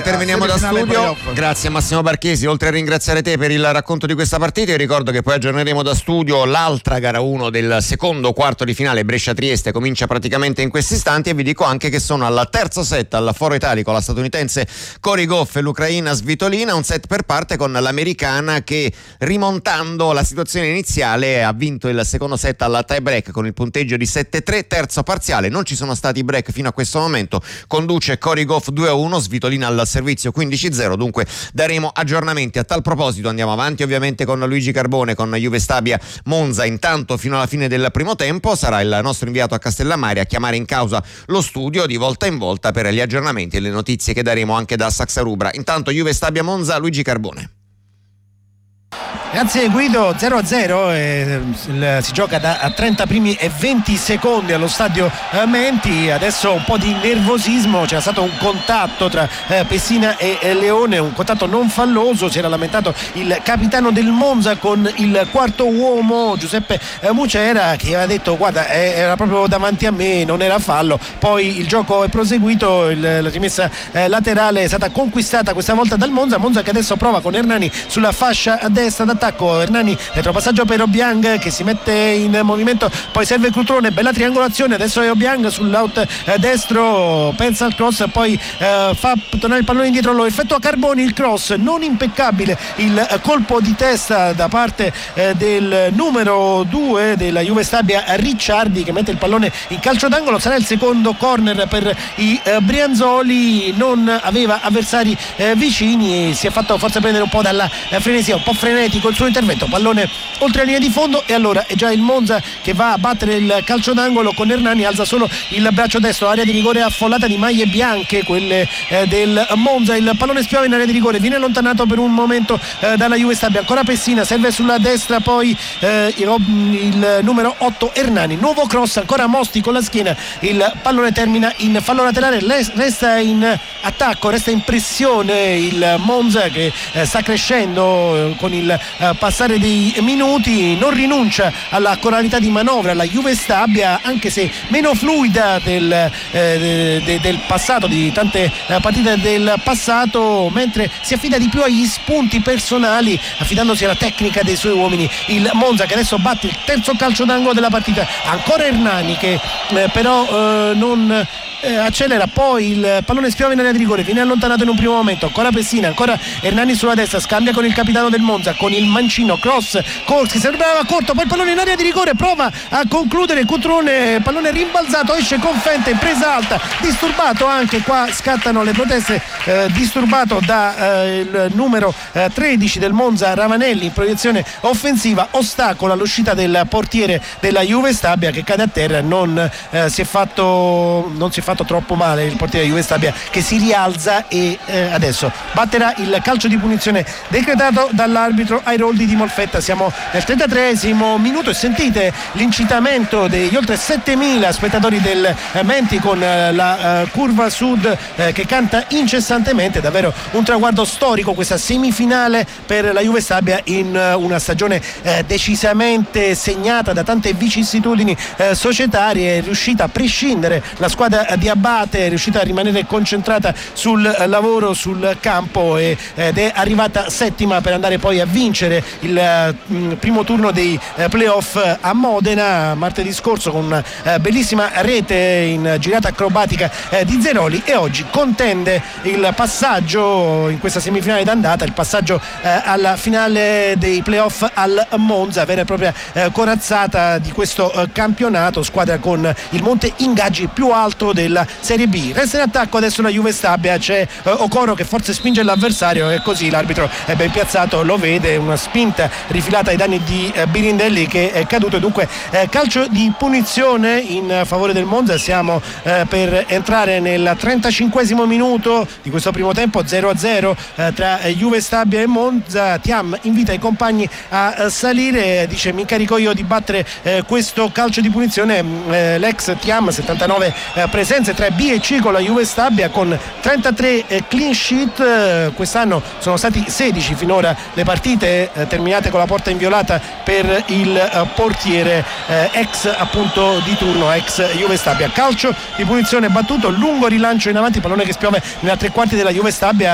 interveniamo da studio. Grazie Massimo Barchesi, oltre a ringraziare te per il racconto di questa partita, io ricordo che poi aggiorneremo da studio l'altra gara 1 del secondo quarto di finale. Brescia-Trieste comincia praticamente in questi istanti, e vi dico anche che sono al terzo set al Foro Italico la statunitense Cory Goff e l'ucraina Svitolina, un set per parte con l'americana che, rimontando la situazione iniziale, ha vinto il secondo set alla tie break con il punteggio di 7-3, terzo parziale, non ci sono stati break fino a questo momento, conduce Cory Goff 2-1, Svitolina al servizio 15-0, dunque daremo aggiornamenti. A tal proposito andiamo avanti ovviamente con Luigi Carbone, con Juve Stabia Monza. Intanto fino alla fine del primo tempo sarà il nostro inviato a Castellammare a chiamare in causa lo studio di volta in volta per gli aggiornamenti e le notizie che daremo anche da Saxarubra. Intanto Juve Stabia Monza, Luigi Carbone. Grazie Guido, 0-0, si gioca da 30 primi e 20 secondi allo stadio Menti. Adesso un po' di nervosismo, c'era stato un contatto tra Pessina e Leone, un contatto non falloso, si era lamentato il capitano del Monza con il quarto uomo Giuseppe Mucera, che aveva detto guarda era proprio davanti a me, non era fallo. Poi il gioco è proseguito, la rimessa laterale è stata conquistata questa volta dal Monza che adesso prova con Hernani sulla fascia a destra d'attacco. Hernani, retropassaggio per Obiang che si mette in movimento, poi serve Cutrone, bella triangolazione, adesso è Obiang sull'out destro, pensa al cross, poi fa tornare il pallone indietro, lo effettua Carboni, il cross non impeccabile, il colpo di testa da parte del numero 2 della Juve Stabia Ricciardi, che mette il pallone in calcio d'angolo. Sarà il secondo corner per i Brianzoli, non aveva avversari vicini, si è fatto forse prendere un po' dalla frenesia, un po' frenetico il suo intervento, pallone oltre la linea di fondo, e allora è già il Monza che va a battere il calcio d'angolo con Hernani, alza solo il braccio destro, area di rigore affollata di maglie bianche, quelle del Monza. Il pallone spiova in area di rigore, viene allontanato per un momento dalla Juve Stabia, ancora Pessina, serve sulla destra, poi il numero 8 Hernani, nuovo cross, ancora Mosti con la schiena, il pallone termina in fallo laterale, resta in attacco, resta in pressione il Monza che sta crescendo con il passare dei minuti, non rinuncia alla coralità di manovra la Juve Stabia, anche se meno fluida del passato, di tante partite del passato, mentre si affida di più agli spunti personali, affidandosi alla tecnica dei suoi uomini. Il Monza che adesso batte il terzo calcio d'angolo della partita, ancora Hernani che però non accelera, poi il pallone spiova in area di rigore, viene allontanato in un primo momento, ancora Pessina, ancora Hernani sulla destra, scambia con il capitano del Monza, con il mancino, cross, Korski, sembrava corto, poi il pallone in area di rigore, prova a concludere Cutrone, pallone rimbalzato, esce con Fente, presa alta, disturbato anche qua, scattano le proteste, disturbato da il numero 13 del Monza Ravanelli in proiezione offensiva, ostacola l'uscita del portiere della Juve Stabia che cade a terra, non si è fatto troppo male il portiere di Juve Stabia, che si rialza e adesso batterà il calcio di punizione decretato dall'arbitro Airoldi di Molfetta. Siamo nel 33esimo minuto e sentite l'incitamento degli oltre 7.000 spettatori del Menti con la curva sud che canta incessantemente. Davvero un traguardo storico questa semifinale per la Juve Stabia in una stagione decisamente segnata da tante vicissitudini societarie. È riuscita a prescindere la squadra di Abate, è riuscita a rimanere concentrata sul lavoro sul campo ed è arrivata settima per andare poi a vincere il primo turno dei playoff a Modena martedì scorso con una bellissima rete in girata acrobatica di Zeroli, e oggi contende il passaggio in questa semifinale d'andata, il passaggio alla finale dei playoff al Monza, vera e propria corazzata di questo campionato, squadra con il monte ingaggi più alto della Serie B. Resta in attacco adesso la Juve Stabia, c'è Okoro che forse spinge l'avversario e così l'arbitro è ben piazzato, lo vede, una spinta rifilata ai danni di Birindelli che è caduto, dunque calcio di punizione in favore del Monza. Siamo per entrare nel 35esimo minuto di questo primo tempo, 0-0 tra Juve Stabia e Monza. Thiam invita i compagni a salire, dice mi incarico io di battere questo calcio di punizione. L'ex Thiam, 79 presenze tra B e C con la Juve Stabia, con 33 clean sheet, quest'anno sono stati 16 finora le partite terminate con la porta inviolata per il portiere ex appunto di turno, ex Juve Stabia. Calcio di punizione battuto, lungo rilancio in avanti, pallone che spiove nella tre quarti della Juve Stabia.